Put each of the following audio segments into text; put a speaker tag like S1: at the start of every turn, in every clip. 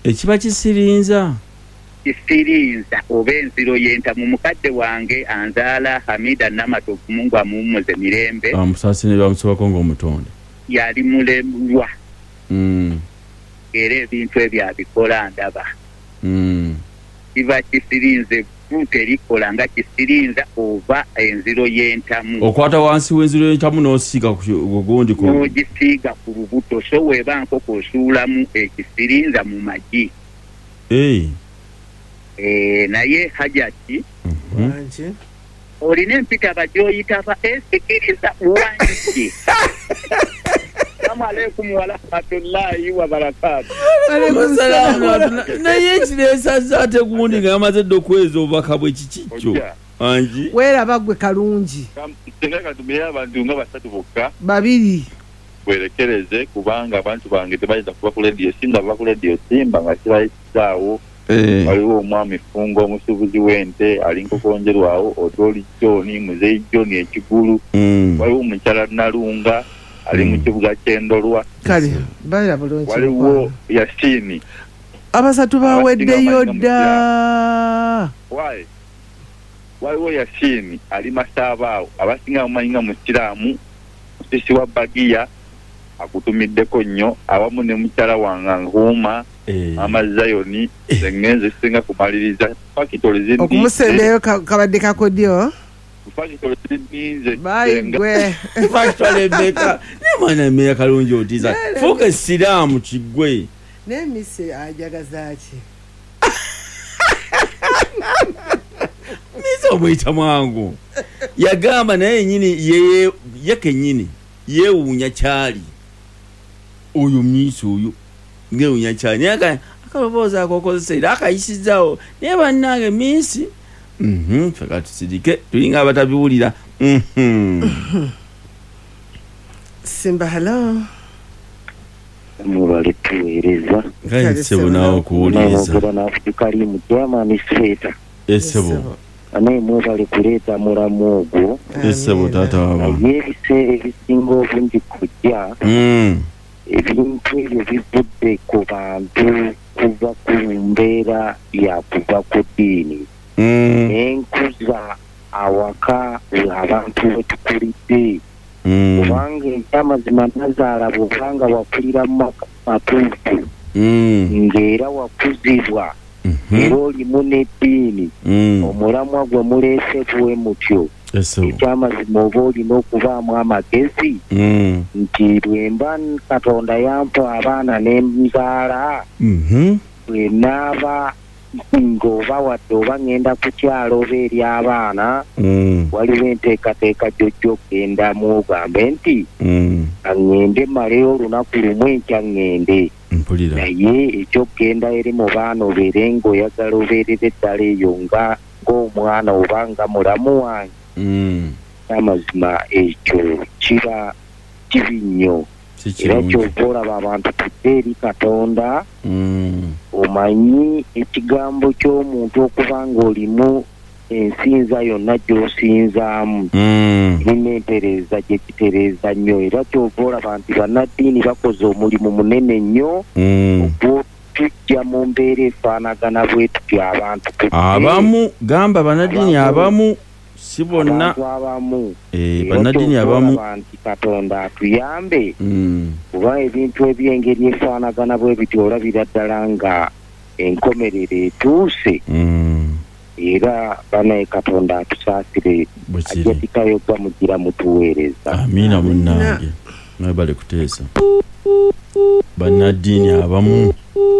S1: Ekiba kisirinza
S2: oba enziro y'entamu. Mukadde wange anzaala Hamida Namatovu Mungu amuwummuze mirembe
S1: amusasine bamusabako ng'omutonde
S2: yali mulemwa era ebintu ebyo abikola ndaba kiba kisirinze terikola nga kisirinza oba enziro y'entamu
S1: okwata wansi w'enziro y'entamu n'osiiga gugundi
S2: n'ogisiiga ku lubuto so weeba nkoko osuulamu ekisirinza mu magi naye Hajati olina empitaba gy'oyitaba esikiriza wangi. Assalamu alaikum wa rahmatullahi wa barakatuh.
S1: Naye ekireesaza ate gundi ng'amaze dde okweza obubaka bwe kikikyo angi
S3: weeraba gwe kalungi
S4: singa katumire abantu nga basatu bokka
S3: babiri
S4: werekereze kubanga abantu bange tebayinza kuba ku lediyo singa bava ku lediyo simba nga kibayisaawo waliwo omwami Fungo omusuubuzi w'ente ali nkokonjerwawo Odoli John Muzeyi John ekigulu waliwo omukyala Nalunga ali mu kibuga ky'Endolwa
S3: kale bala bulungi
S4: waliwo Yasini
S3: abasatu baweddeyo dda
S4: waliwo Yasini ali Masabaawo abasinga bamanyinga mu Kiraamu musisi wa Bagiya akutumiddeko nnyo awamu ne mukyala wange Nkuuma Amazayoni zengenze singa kumaliriza fakitole zindi
S3: okumusembeyo kabadde kakodyo
S4: fakitole zindi
S3: baigwe
S1: fakitole beka nemana meya kalungi otiza fuka siramu kigwe
S3: nemise ajagazaaki
S1: miso mwita mwangu yagamba naye nyini yeke nyini yewunya kyali oyo miso oyo ngeunya cyane akaloboza akokozesa akayisizaawo naye bannange minsi feka tusidike tulinga abatabiwulira
S3: Simba hello
S5: mubali tuweereza
S1: sebo nawe okuwuliriza
S5: n'Afrika limu Germany straight
S1: esebo
S5: ane mubali kuleeta mulamu ogwo
S1: esebo taata waba
S5: ebiseera ebisinga obungi kujja ebintu ebyo bivudde ku bantu kuva ku mbeera ya kuva ku ddiini n'enkuza awaka abantu wetukulidde kubanga ekyamazima nazaala bwobanga wakulira mu maka matuufu ng'era wakuzibwa era olimu n'eddiini omulamwa gwe muleese bwe mutyo ekyamazima oba olina okubaamu amagezi nti lwemba Katonda yampa abaana n'enzaala bwenaaba ng'oba wadde oba ngenda ku kyalo oba eri abaana waliwo enteekateeka gy'ojja okgendamu ogambe nti aŋŋende maleyo olunaku lumu enkya ŋŋende naye ekyokgenda eri mu baana obeere ng'oyagala obeerera eddala eyo ng'omwana oba nga mulamu wange amazima ekyo kiba kibi nnyo era kyova olaba abantu tudde eri Katonda omanyi ekigambo ky'omuntu okuba ng'olimu ensinza yonna gy'osinzaamu erina entereeza gye kitereeza nnyo era kyova olaba nti bannaddiini bakoze omulimu munene nnyo ogw'otujja mu mbeera efaanagana bwe tutyo abantu
S1: abamu gamba bannaddiini abamu si bonna bannaddiini abamu
S5: nti Katonda atuyambe kuba ebintu eby'engeri efaanagana bwe bityo olabira ddala nga enkomerero etuuse era banaye Katonda atusaasire ajja tikayoga mugira mutuweereza
S1: amiina munnange mwebale kuteesa bannaddiini abamu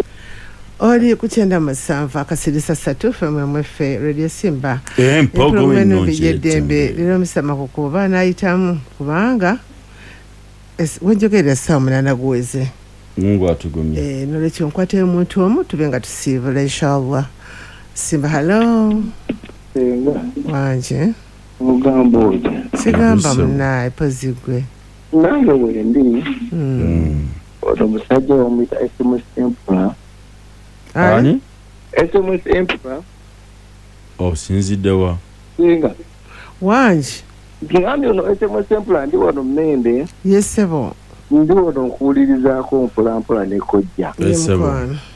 S3: oli ku 97 akasirisa 3 FMFM Radio Simba
S1: empogo
S3: yeddembe lero misama kukuba nayitamu kubanga wenjogerera saa 8 guweze
S1: Mungu atugumye
S3: nolekyo nkwate omuntu omu tube nga tusiibula inshallah. Simba hello wanje
S5: mugambo oyo
S3: sigamba munaye pozigwe
S5: naye wendi odo musajja omuyita SMS Empra
S1: ani
S5: SMS Empra
S1: osinziddewa
S5: singa
S3: wanje
S5: ngambye ono SMS Empra ndi wano mmende
S3: yesebo
S5: ndi wano nkuwulirizaako mpolampola nekojja
S1: yesebo